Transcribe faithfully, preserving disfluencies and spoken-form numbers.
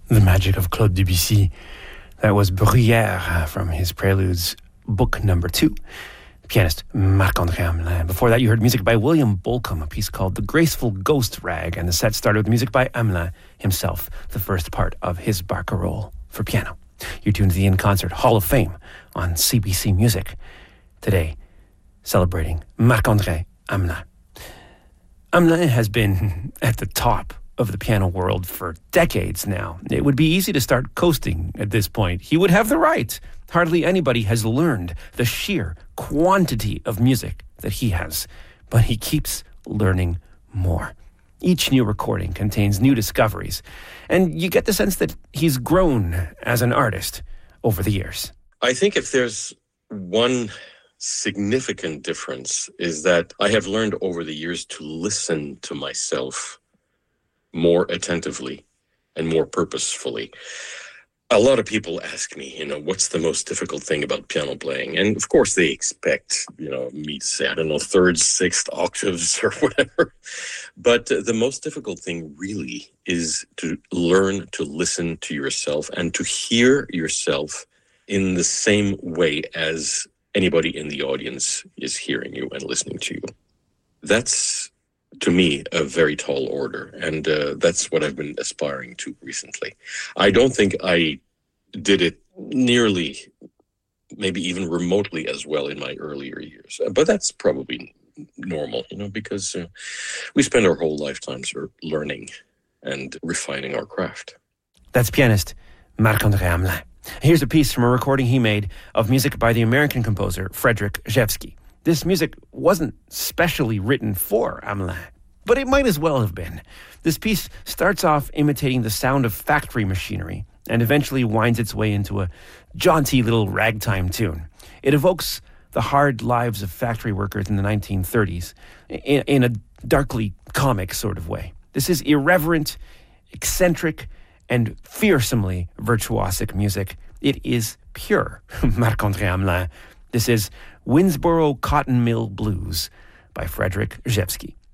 The magic of Claude Debussy. That was Bruyère from his Preludes, book number two. Pianist Marc-André Hamelin. Before that, you heard music by William Bolcom, a piece called The Graceful Ghost Rag, and the set started with music by Hamelin himself, the first part of his barcarolle for piano. You're tuned to the In Concert Hall of Fame on C B C Music. Today, celebrating Marc-André Hamelin. Hamelin has been at the top of the piano world for decades now. It would be easy to start coasting at this point. He would have the right. Hardly anybody has learned the sheer quantity of music that he has, but he keeps learning more. Each new recording contains new discoveries, and you get the sense that he's grown as an artist over the years. I think if there's one significant difference is that I have learned over the years to listen to myself more attentively and more purposefully. A lot of people ask me, you know, what's the most difficult thing about piano playing? And of course they expect, you know, me to say, I don't know, thirds, sixth octaves or whatever. But uh, the most difficult thing really is to learn to listen to yourself and to hear yourself in the same way as anybody in the audience is hearing you and listening to you. That's, to me, a very tall order, and uh, that's what I've been aspiring to recently. I don't think I did it nearly, maybe even remotely as well in my earlier years, but that's probably normal, you know, because uh, we spend our whole lifetimes learning and refining our craft. That's pianist Marc-André Hamelin. Here's a piece from a recording he made of music by the American composer Frederic Rzewski. This music wasn't specially written for Hamelin, but it might as well have been. This piece starts off imitating the sound of factory machinery and eventually winds its way into a jaunty little ragtime tune. It evokes the hard lives of factory workers in the nineteen thirties in, in a darkly comic sort of way. This is irreverent, eccentric, and fearsomely virtuosic music. It is pure Marc-André Hamelin. This is Winnsboro Cotton Mill Blues by Frederic Rzewski.